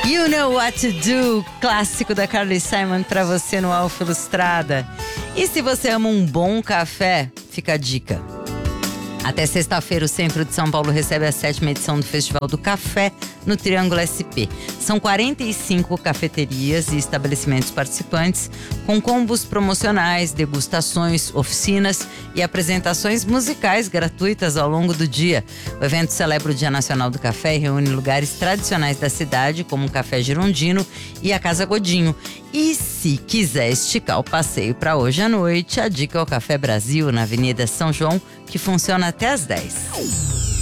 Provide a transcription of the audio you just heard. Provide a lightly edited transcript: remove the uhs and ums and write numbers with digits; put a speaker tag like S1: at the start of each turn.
S1: You Know What to Do, clássico da Carly Simon pra você no Alfa Ilustrada. E se você ama um bom café, fica a dica. Até sexta-feira, o Centro de São Paulo recebe a 7ª edição do Festival do Café no Triângulo SP. São 45 cafeterias e estabelecimentos participantes, com combos promocionais, degustações, oficinas e apresentações musicais gratuitas ao longo do dia. O evento celebra o Dia Nacional do Café e reúne lugares tradicionais da cidade, como o Café Girondino e a Casa Godinho. E se quiser esticar o passeio para hoje à noite, a dica é o Café Brasil, na Avenida São João, que funciona até às 10.